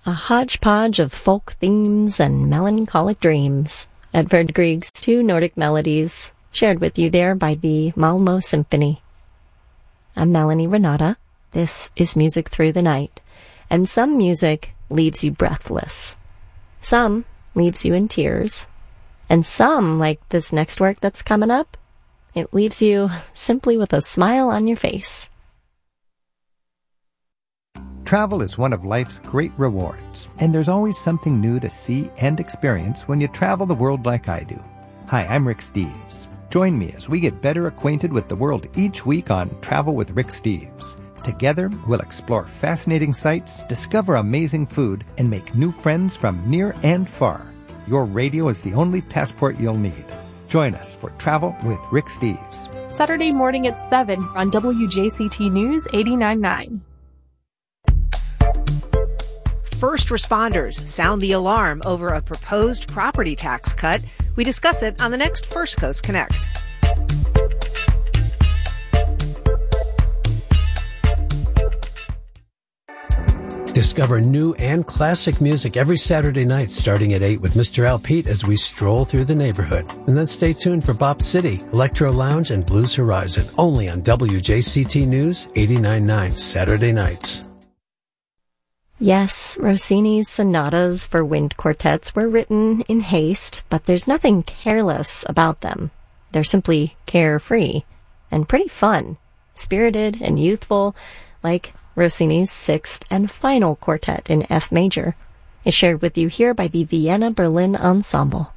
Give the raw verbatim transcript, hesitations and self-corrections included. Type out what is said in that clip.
a hodgepodge of folk themes and melancholic dreams. Edvard Grieg's two Nordic melodies, shared with you there by the Malmö Symphony. I'm Melanie Renata. This is Music Through the Night, and some music leaves you breathless. Some leaves you in tears, and some, like this next work that's coming up, it leaves you simply with a smile on your face. Travel is one of life's great rewards, and there's always something new to see and experience when you travel the world like I do. Hi, I'm Rick Steves. Join me as we get better acquainted with the world each week on Travel with Rick Steves. Together, we'll explore fascinating sights, discover amazing food, and make new friends from near and far. Your radio is the only passport you'll need. Join us for Travel with Rick Steves. Saturday morning at seven on W J C T News eighty-nine point nine. First responders sound the alarm over a proposed property tax cut. We discuss it on the next First Coast Connect. Discover new and classic music every Saturday night starting at eight with Mister Al Pete as we stroll through the neighborhood. And then stay tuned for Bop City, Electro Lounge, and Blues Horizon, only on W J C T News eighty-nine point nine Saturday nights. Yes, Rossini's sonatas for wind quartets were written in haste, but there's nothing careless about them. They're simply carefree and pretty fun, spirited and youthful, like Rossini's sixth and final quartet in F major is shared with you here by the Vienna Berlin Ensemble.